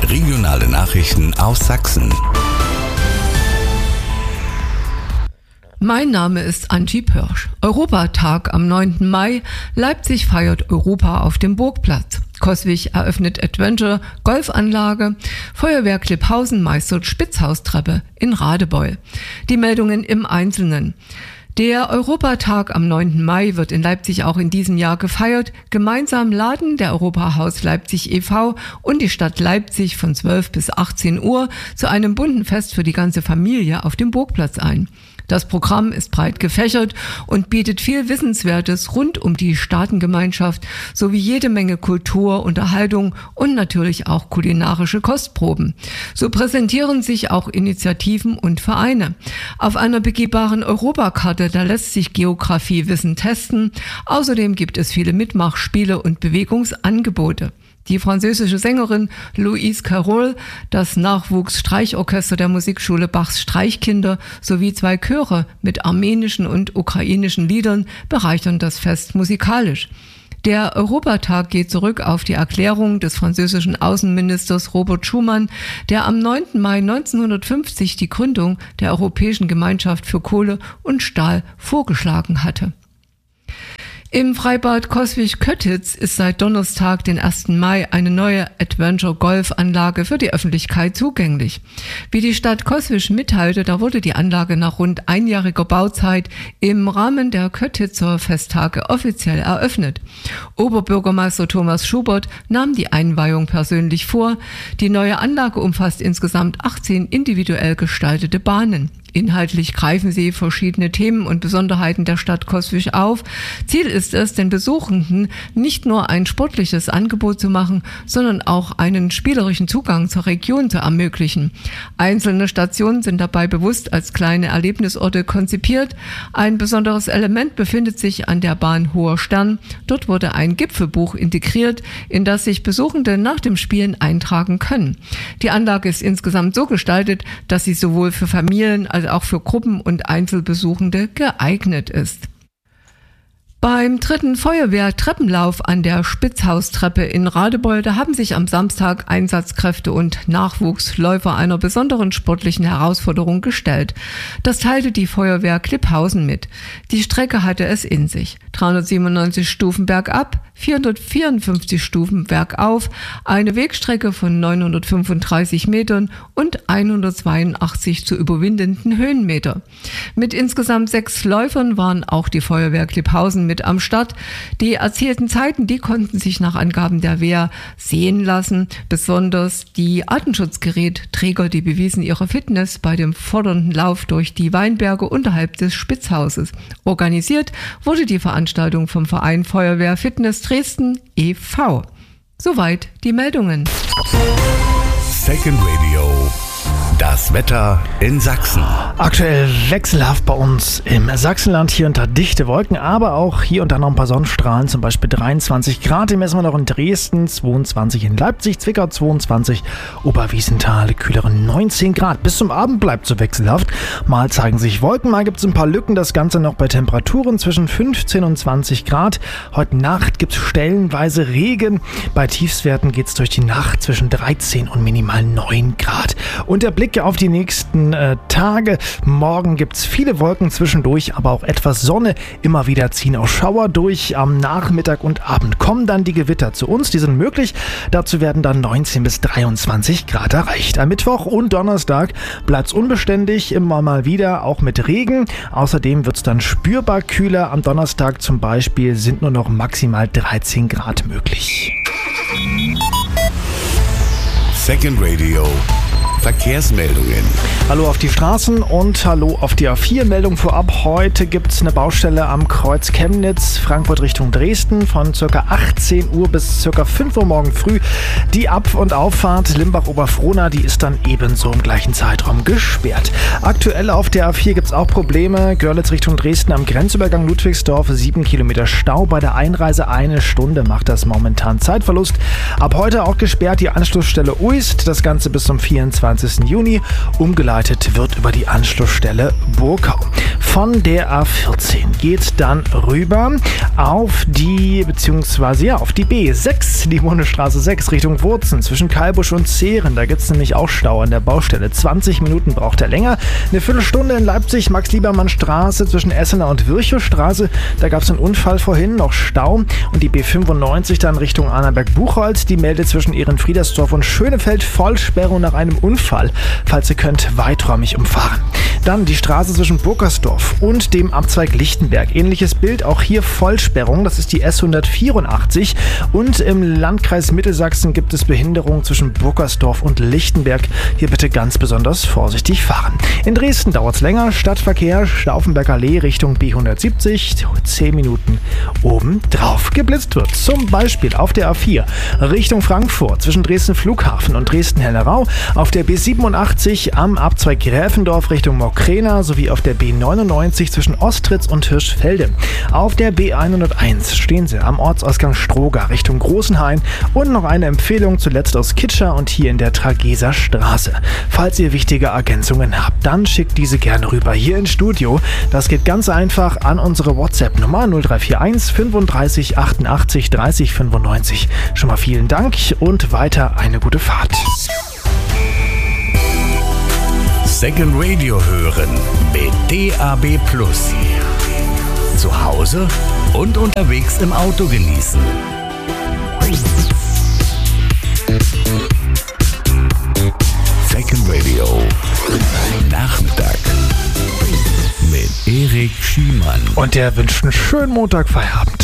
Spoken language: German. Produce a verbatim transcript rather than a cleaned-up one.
Regionale Nachrichten aus Sachsen. Mein Name ist Angie Pörsch. Europatag am neunten Mai. Leipzig feiert Europa auf dem Burgplatz. Coswig eröffnet Adventure Golfanlage. Feuerwehr Klipphausen meistert Spitzhaustreppe in Radebeul. Die Meldungen im Einzelnen. Der Europatag am neunten Mai wird in Leipzig auch in diesem Jahr gefeiert. Gemeinsam laden der Europahaus Leipzig e V und die Stadt Leipzig von zwölf bis achtzehn Uhr zu einem bunten Fest für die ganze Familie auf dem Burgplatz ein. Das Programm ist breit gefächert und bietet viel Wissenswertes rund um die Staatengemeinschaft sowie jede Menge Kultur, Unterhaltung und natürlich auch kulinarische Kostproben. So präsentieren sich auch Initiativen und Vereine. Auf einer begehbaren Europakarte, da lässt sich Geografiewissen testen. Außerdem gibt es viele Mitmachspiele und Bewegungsangebote. Die französische Sängerin Louise Carroll, das Nachwuchsstreichorchester der Musikschule Bachs Streichkinder sowie zwei Chöre mit armenischen und ukrainischen Liedern bereichern das Fest musikalisch. Der Europatag geht zurück auf die Erklärung des französischen Außenministers Robert Schuman, der am neunten Mai neunzehnhundertfünfzig die Gründung der Europäischen Gemeinschaft für Kohle und Stahl vorgeschlagen hatte. Im Freibad Coswig-Köttitz ist seit Donnerstag, den ersten Mai, eine neue Adventure-Golf-Anlage für die Öffentlichkeit zugänglich. Wie die Stadt Coswig mitteilte, da wurde die Anlage nach rund einjähriger Bauzeit im Rahmen der Köttitzer Festtage offiziell eröffnet. Oberbürgermeister Thomas Schubert nahm die Einweihung persönlich vor. Die neue Anlage umfasst insgesamt achtzehn individuell gestaltete Bahnen. Inhaltlich greifen sie verschiedene Themen und Besonderheiten der Stadt Coswig auf. Ziel ist es, den Besuchenden nicht nur ein sportliches Angebot zu machen, sondern auch einen spielerischen Zugang zur Region zu ermöglichen. Einzelne Stationen sind dabei bewusst als kleine Erlebnisorte konzipiert. Ein besonderes Element befindet sich an der Bahn Hoher Stern. Dort wurde ein Gipfelbuch integriert, in das sich Besuchende nach dem Spielen eintragen können. Die Anlage ist insgesamt so gestaltet, dass sie sowohl für Familien als auch für Gruppen und Einzelbesuchende geeignet ist. Beim dritten Feuerwehr-Treppenlauf an der Spitzhaustreppe in Radebeul, da haben sich am Samstag Einsatzkräfte und Nachwuchsläufer einer besonderen sportlichen Herausforderung gestellt. Das teilte die Feuerwehr Klipphausen mit. Die Strecke hatte es in sich. dreihundertsiebenundneunzig Stufen bergab, vierhundertvierundfünfzig Stufen bergauf, eine Wegstrecke von neunhundertfünfunddreißig Metern und hundertzweiundachtzig zu überwindenden Höhenmeter. Mit insgesamt sechs Läufern waren auch die Feuerwehr Klipphausen mit am Start. Die erzielten Zeiten, die konnten sich nach Angaben der Wehr sehen lassen. Besonders die Atemschutzgerätträger, die bewiesen ihre Fitness bei dem fordernden Lauf durch die Weinberge unterhalb des Spitzhauses. Organisiert wurde die Veranstaltung vom Verein Feuerwehr Fitness Dresden e V Soweit die Meldungen. Second Radio. Das Wetter in Sachsen. Aktuell wechselhaft bei uns im Sachsenland, hier unter dichte Wolken, aber auch hier und da noch ein paar Sonnenstrahlen, zum Beispiel dreiundzwanzig Grad, die messen wir noch in Dresden, zweiundzwanzig in Leipzig, Zwickau zweiundzwanzig, Oberwiesenthal kühlere neunzehn Grad. Bis zum Abend bleibt es so wechselhaft. Mal zeigen sich Wolken, mal gibt es ein paar Lücken, das Ganze noch bei Temperaturen zwischen fünfzehn und zwanzig Grad. Heute Nacht gibt es stellenweise Regen, bei Tiefstwerten geht es durch die Nacht zwischen dreizehn und minimal neun Grad. Und der Blick auf die nächsten äh, Tage. Morgen gibt es viele Wolken zwischendurch, aber auch etwas Sonne. Immer wieder ziehen auch Schauer durch. Am Nachmittag und Abend kommen dann die Gewitter zu uns. Die sind möglich. Dazu werden dann neunzehn bis dreiundzwanzig Grad erreicht. Am Mittwoch und Donnerstag bleibt es unbeständig, immer mal wieder, auch mit Regen. Außerdem wird es dann spürbar kühler. Am Donnerstag zum Beispiel sind nur noch maximal dreizehn Grad möglich. Second Radio. Verkehrsmeldungen. Hallo auf die Straßen und hallo auf die A vier. Meldung vorab. Heute gibt es eine Baustelle am Kreuz Chemnitz, Frankfurt Richtung Dresden von ca. achtzehn Uhr bis ca. fünf Uhr morgen früh. Die Ab- und Auffahrt Limbach-Oberfrohna, die ist dann ebenso im gleichen Zeitraum gesperrt. Aktuell auf der A vier gibt es auch Probleme. Görlitz Richtung Dresden am Grenzübergang Ludwigsdorf, sieben Kilometer Stau. Bei der Einreise eine Stunde macht das momentan Zeitverlust. Ab heute auch gesperrt die Anschlussstelle Uist. Das Ganze bis zum vierundzwanzigsten Juni. Umgeleitet wird über die Anschlussstelle Burkau. von der A vierzehn geht dann rüber auf die, beziehungsweise ja, auf die B sechs, die Bundesstraße sechs Richtung Wurzen zwischen Kalbusch und Zehren. Da gibt es nämlich auch Stau an der Baustelle. zwanzig Minuten braucht er länger. Eine Viertelstunde in Leipzig, Max-Liebermann-Straße zwischen Essener und Virchow-Straße. Da gab es einen Unfall vorhin, noch Stau. Und die B fünfundneunzig dann Richtung Arneberg-Buchholz. Die meldet zwischen Ehrenfriedersdorf und Schönefeld Vollsperrung nach einem Unfall. Falls ihr könnt, weiträumig umfahren. Dann die Straße zwischen Burkersdorf und dem Abzweig Lichtenberg. Ähnliches Bild, auch hier Vollsperrung. Das ist die S hundertvierundachtzig. Und im Landkreis Mittelsachsen gibt es Behinderung zwischen Burkersdorf und Lichtenberg. Hier bitte ganz besonders vorsichtig fahren. In Dresden dauert es länger. Stadtverkehr, Stauffenberger Allee Richtung B hundertsiebzig. zehn Minuten oben drauf. Geblitzt wird zum Beispiel auf der A vier Richtung Frankfurt zwischen Dresden Flughafen und Dresden-Hellerau. Auf der B siebenundachtzig am Abzweig Gräfendorf Richtung Mokrena sowie auf der B neunundneunzig zwischen Ostritz und Hirschfelde. Auf der B hunderteins stehen sie am Ortsausgang Stroga Richtung Großenhain. Und noch eine Empfehlung zuletzt aus Kitscher und hier in der Trageser Straße. Falls ihr wichtige Ergänzungen habt, dann schickt diese gerne rüber hier ins Studio. Das geht ganz einfach an unsere WhatsApp-Nummer null drei vier eins fünfunddreißig achtundachtzig dreißig fünfundneunzig. Schon mal vielen Dank und weiter eine gute Fahrt. Second Radio hören mit D A B Plus. Zu Hause und unterwegs im Auto genießen. Second Radio Nachmittag mit Erik Schiemann. Und der wünscht einen schönen Montag Feierabend.